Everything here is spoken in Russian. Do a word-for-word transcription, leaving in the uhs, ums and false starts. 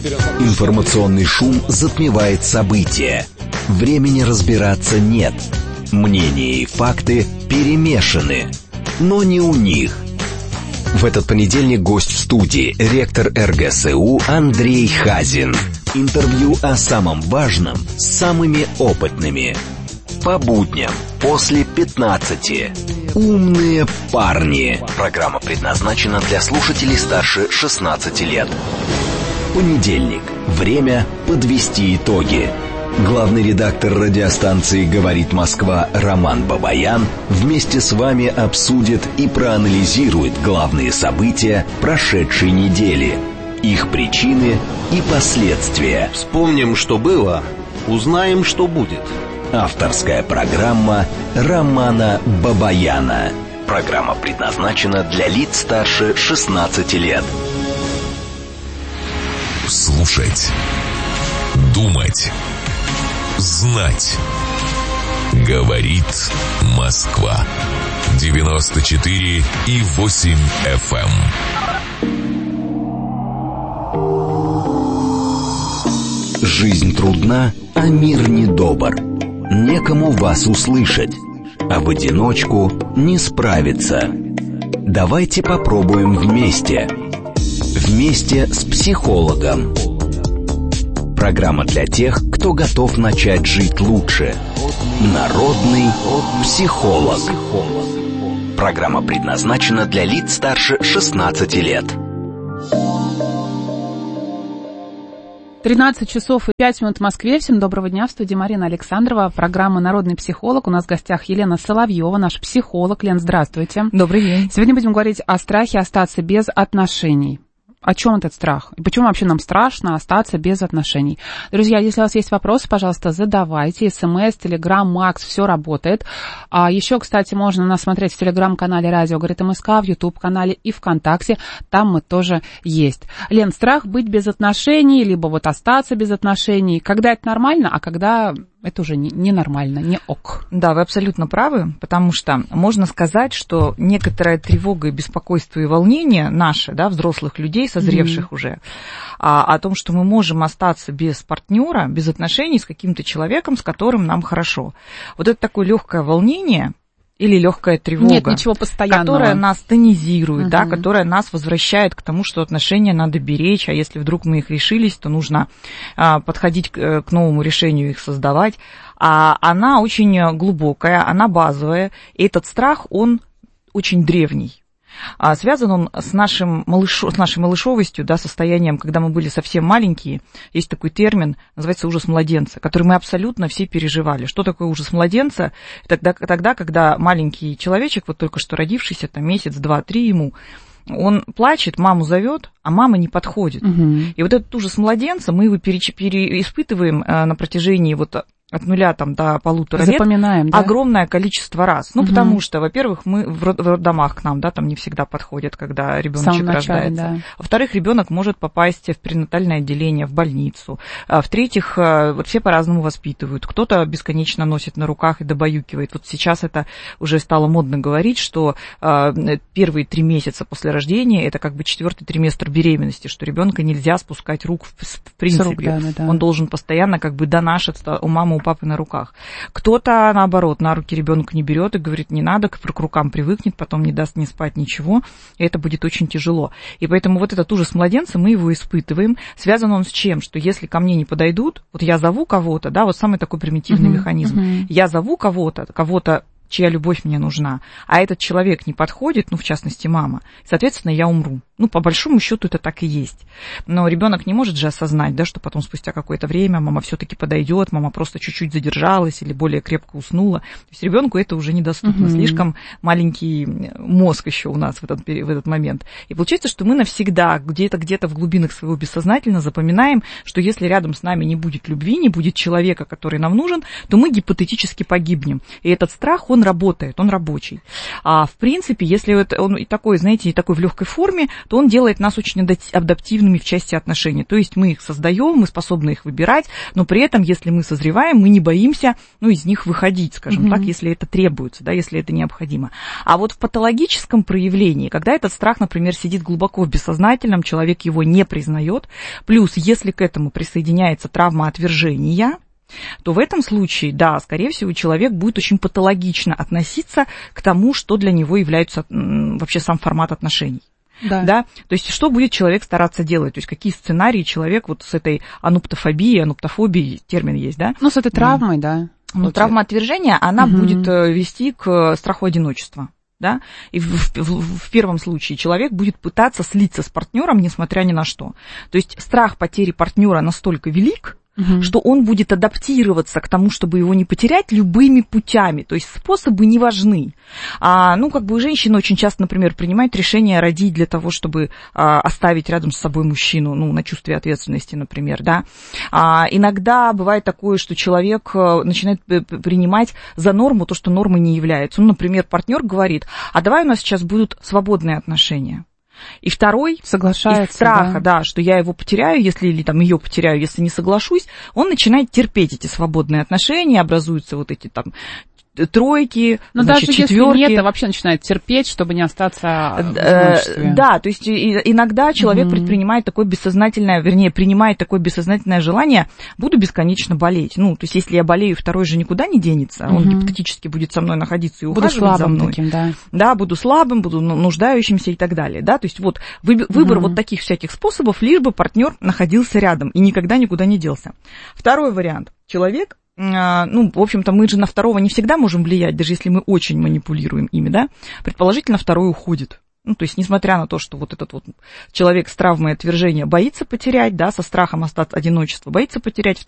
Информационный шум затмевает события. Времени разбираться нет. Мнения и факты перемешаны. Но не у них. В этот понедельник гость в студии, ректор эр гэ эс у Андрей Хазин. Интервью о самом важном с самыми опытными. По будням после пятнадцати. Умные парни. Программа предназначена для слушателей старше шестнадцати лет. Понедельник. Время подвести итоги. Главный редактор радиостанции «Говорит Москва» Роман Бабаян вместе с вами обсудит и проанализирует главные события прошедшей недели, их причины и последствия. Вспомним, что было, узнаем, что будет. Авторская программа Романа Бабаяна. Программа предназначена для лиц старше шестнадцати лет. Слушать, думать, знать. Говорит Москва. девяносто четыре и восемь эф эм. Жизнь трудна, а мир недобр. Некому вас услышать, а в одиночку не справиться. Давайте попробуем вместе. Вместе с психологом. Программа для тех, кто готов начать жить лучше. Народный психолог. Программа предназначена для лиц старше шестнадцати лет. тринадцать часов и пять минут в Москве. Всем доброго дня. В студии Марина Александрова. Программа «Народный психолог». У нас в гостях Елена Соловьева, наш психолог. Лен, здравствуйте. Добрый день. Сегодня будем говорить о страхе остаться без отношений. О чем этот страх? И почему вообще нам страшно остаться без отношений? Друзья, если у вас есть вопросы, пожалуйста, задавайте. СМС, Телеграм, Макс, все работает. А еще, кстати, можно нас смотреть в Телеграм-канале «Радио Говорит МСК», в Ютуб-канале и ВКонтакте. Там мы тоже есть. Лен, страх быть без отношений, либо вот остаться без отношений. Когда это нормально, а когда... это уже ненормально, не, не ок. Да, вы абсолютно правы, потому что можно сказать, что некоторая тревога и беспокойство и волнение наши, да, взрослых людей, созревших mm-hmm. уже, а, о том, что мы можем остаться без партнера, без отношений с каким-то человеком, с которым нам хорошо. Вот это такое легкое волнение или легкая тревога, нет ничего постоянного, которая нас тонизирует, uh-huh. да, которая нас возвращает к тому, что отношения надо беречь, а если вдруг мы их решились, то нужно а, подходить к, к новому решению их создавать. А она очень глубокая, она базовая, и этот страх, он очень древний. А связан он с, нашим малыш... с нашей малышовостью, да, состоянием, когда мы были совсем маленькие. Есть такой термин, называется ужас младенца, который мы абсолютно все переживали. Что такое ужас младенца? Тогда, тогда когда маленький человечек, вот только что родившийся, там месяц, два, три ему, он плачет, маму зовет, а мама не подходит. Угу. И вот этот ужас младенца мы его переч... переиспытываем на протяжении вот от нуля там, до полутора Запоминаем, лет да? огромное количество раз. Ну, угу. потому что, во-первых, мы в роддомах к нам, да, там не всегда подходят, когда ребеночек рождается. Да. Во-вторых, ребенок может попасть в перинатальное отделение, в больницу. А в-третьих, вот все по-разному воспитывают. Кто-то бесконечно носит на руках и добаюкивает. Вот сейчас это уже стало модно говорить, что первые три месяца после рождения это как бы четвертый триместр беременности, что ребенка нельзя спускать рук в, в принципе. Рук, да, да. Он должен постоянно как бы донашиваться у мамы, у папы на руках. Кто-то, наоборот, на руки ребенка не берет и говорит, не надо, к рукам привыкнет, потом не даст ни спать, ничего, и это будет очень тяжело. И поэтому вот этот ужас младенца, мы его испытываем. Связан он с чем? Что если ко мне не подойдут, вот я зову кого-то, да, вот самый такой примитивный uh-huh, механизм, uh-huh. я зову кого-то, кого-то, чья любовь мне нужна, а этот человек не подходит, ну, в частности, мама, соответственно, я умру. Ну, по большому счету это так и есть. Но ребенок не может же осознать, да, что потом спустя какое-то время мама все-таки подойдет, мама просто чуть-чуть задержалась или более крепко уснула. То есть ребенку это уже недоступно. Mm-hmm. Слишком маленький мозг еще у нас в этот, в этот момент. И получается, что мы навсегда где-то, где-то в глубинах своего бессознательного запоминаем, что если рядом с нами не будет любви, не будет человека, который нам нужен, то мы гипотетически погибнем. И этот страх, он он работает, он рабочий. А в принципе, если вот он и такой, знаете, и такой в легкой форме, то он делает нас очень адаптивными в части отношений. То есть мы их создаем, мы способны их выбирать, но при этом, если мы созреваем, мы не боимся, ну, из них выходить, скажем mm-hmm. так, если это требуется, да, если это необходимо. А вот в патологическом проявлении, когда этот страх, например, сидит глубоко в бессознательном, человек его не признает, плюс, если к этому присоединяется травма отвержения, то в этом случае, да, скорее всего, человек будет очень патологично относиться к тому, что для него является вообще сам формат отношений. Да. Да? То есть, что будет человек стараться делать? То есть, какие сценарии человек вот с этой ануптофобией, ануптофобией, термин есть, да? Ну, с этой травмой, mm. да. Ну, вот травма отвержения, она угу. будет вести к страху одиночества. Да? И в, в, в первом случае человек будет пытаться слиться с партнером, несмотря ни на что. То есть страх потери партнера настолько велик, угу. что он будет адаптироваться к тому, чтобы его не потерять, любыми путями. То есть способы не важны. А, ну, как бы женщины очень часто, например, принимают решение родить для того, чтобы а, оставить рядом с собой мужчину, ну, на чувстве ответственности, например, да. А, иногда бывает такое, что человек начинает принимать за норму то, что нормой не является. Ну, например, партнер говорит, а давай у нас сейчас будут свободные отношения. И второй, соглашается, из страха, да. да, что я его потеряю, если, или там ее потеряю, если не соглашусь, он начинает терпеть эти свободные отношения, образуются вот эти там тройки, но значит, даже четверки. Если нет, то вообще начинает терпеть, чтобы не остаться в одиночестве. Да, то есть иногда человек mm-hmm. предпринимает такое бессознательное, вернее, принимает такое бессознательное желание, буду бесконечно болеть. Ну, то есть если я болею, второй же никуда не денется, mm-hmm. он гипотетически будет со мной находиться и ухаживать за мной. Таким, да. да, буду слабым, буду нуждающимся и так далее. Да? То есть вот выбор mm-hmm. вот таких всяких способов, лишь бы партнер находился рядом и никогда никуда не делся. Второй вариант. Человек, ну, в общем-то, мы же на второго не всегда можем влиять, даже если мы очень манипулируем ими, да, предположительно, второй уходит. Ну, то есть, несмотря на то, что вот этот вот человек с травмой отвержения боится потерять, да, со страхом остаться одиночества, боится потерять